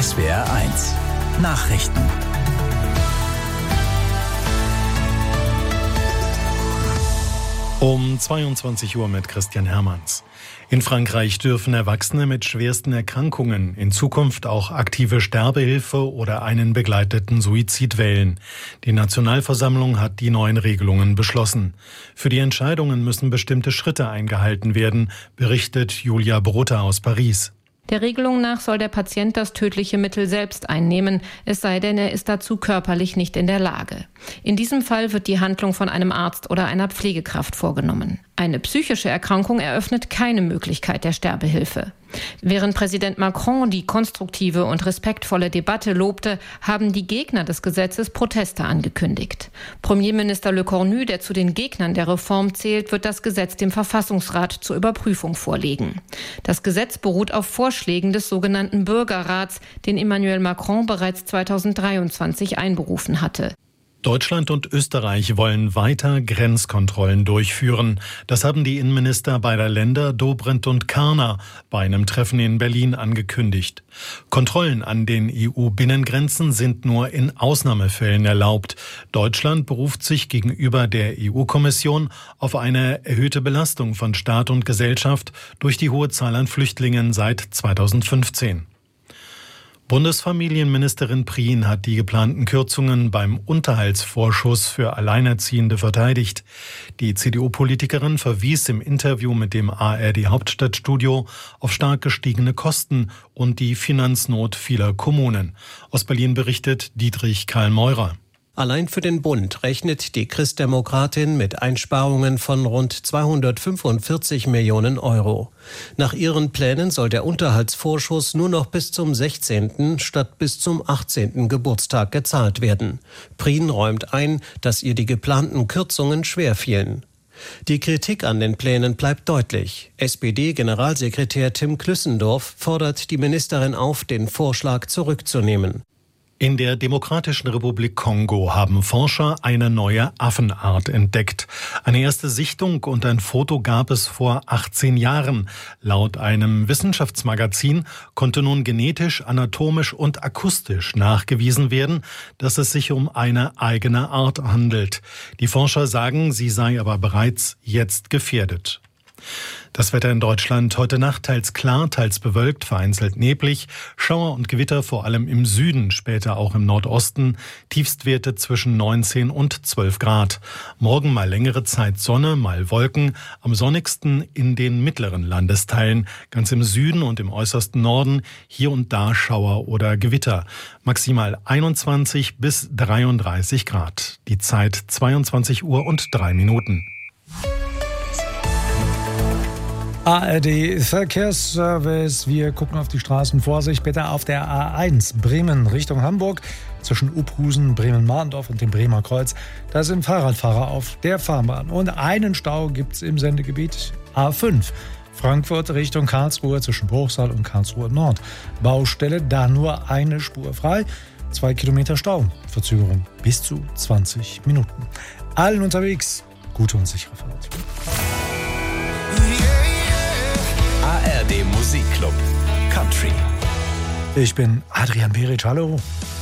SWR1 Nachrichten. Um 22 Uhr mit Christian Hermanns. In Frankreich dürfen Erwachsene mit schwersten Erkrankungen in Zukunft auch aktive Sterbehilfe oder einen begleiteten Suizid wählen. Die Nationalversammlung hat die neuen Regelungen beschlossen. Für die Entscheidungen müssen bestimmte Schritte eingehalten werden, berichtet Julia Brota aus Paris. Der Regelung nach soll der Patient das tödliche Mittel selbst einnehmen, es sei denn, er ist dazu körperlich nicht in der Lage. In diesem Fall wird die Handlung von einem Arzt oder einer Pflegekraft vorgenommen. Eine psychische Erkrankung eröffnet keine Möglichkeit der Sterbehilfe. Während Präsident Macron die konstruktive und respektvolle Debatte lobte, haben die Gegner des Gesetzes Proteste angekündigt. Premierminister Le Cornu, der zu den Gegnern der Reform zählt, wird das Gesetz dem Verfassungsrat zur Überprüfung vorlegen. Das Gesetz beruht auf Vorschlägen des sogenannten Bürgerrats, den Emmanuel Macron bereits 2023 einberufen hatte. Deutschland und Österreich wollen weiter Grenzkontrollen durchführen. Das haben die Innenminister beider Länder Dobrindt und Karner bei einem Treffen in Berlin angekündigt. Kontrollen an den EU-Binnengrenzen sind nur in Ausnahmefällen erlaubt. Deutschland beruft sich gegenüber der EU-Kommission auf eine erhöhte Belastung von Staat und Gesellschaft durch die hohe Zahl an Flüchtlingen seit 2015. Bundesfamilienministerin Prien hat die geplanten Kürzungen beim Unterhaltsvorschuss für Alleinerziehende verteidigt. Die CDU-Politikerin verwies im Interview mit dem ARD-Hauptstadtstudio auf stark gestiegene Kosten und die Finanznot vieler Kommunen. Aus Berlin berichtet Dietrich Karl-Meurer. Allein für den Bund rechnet die Christdemokratin mit Einsparungen von rund 245 Millionen Euro. Nach ihren Plänen soll der Unterhaltsvorschuss nur noch bis zum 16. statt bis zum 18. Geburtstag gezahlt werden. Prien räumt ein, dass ihr die geplanten Kürzungen schwer fielen. Die Kritik an den Plänen bleibt deutlich. SPD-Generalsekretär Tim Klüssendorf fordert die Ministerin auf, den Vorschlag zurückzunehmen. In der Demokratischen Republik Kongo haben Forscher eine neue Affenart entdeckt. Eine erste Sichtung und ein Foto gab es vor 18 Jahren. Laut einem Wissenschaftsmagazin konnte nun genetisch, anatomisch und akustisch nachgewiesen werden, dass es sich um eine eigene Art handelt. Die Forscher sagen, sie sei aber bereits jetzt gefährdet. Das Wetter in Deutschland heute Nacht teils klar, teils bewölkt, vereinzelt neblig, Schauer und Gewitter vor allem im Süden, später auch im Nordosten, Tiefstwerte zwischen 19 und 12 Grad. Morgen mal längere Zeit Sonne, mal Wolken, am sonnigsten in den mittleren Landesteilen, ganz im Süden und im äußersten Norden, hier und da Schauer oder Gewitter. Maximal 21 bis 33 Grad. Die Zeit 22 Uhr und 3 Minuten. ARD Verkehrsservice. Wir gucken auf die Straßen. Vorsicht bitte auf der A1 Bremen Richtung Hamburg zwischen Uphusen, Bremen-Marendorf und dem Bremer Kreuz. Da sind Fahrradfahrer auf der Fahrbahn. Und einen Stau gibt es im Sendegebiet A5. Frankfurt Richtung Karlsruhe zwischen Bruchsal und Karlsruhe Nord. Baustelle, da nur eine Spur frei. 2 Kilometer Stau. Verzögerung bis zu 20 Minuten. Allen unterwegs gute und sichere Fahrt. ARD Musikclub Country. Ich bin Adrian Peric, hallo.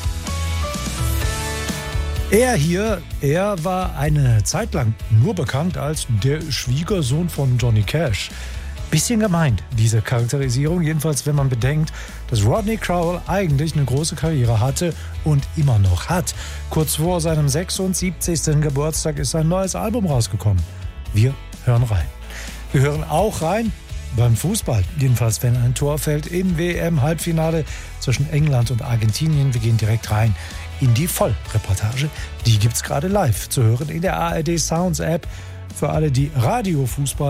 Er war eine Zeit lang nur bekannt als der Schwiegersohn von Johnny Cash. Bisschen gemeint, diese Charakterisierung, jedenfalls wenn man bedenkt, dass Rodney Crowell eigentlich eine große Karriere hatte und immer noch hat. Kurz vor seinem 76. Geburtstag ist ein neues Album rausgekommen. Wir hören rein. Wir hören auch rein beim Fußball, jedenfalls wenn ein Tor fällt im WM-Halbfinale zwischen England und Argentinien. Wir gehen direkt rein in die Vollreportage. Die gibt's gerade live zu hören in der ARD Sounds App für alle, die Radiofußball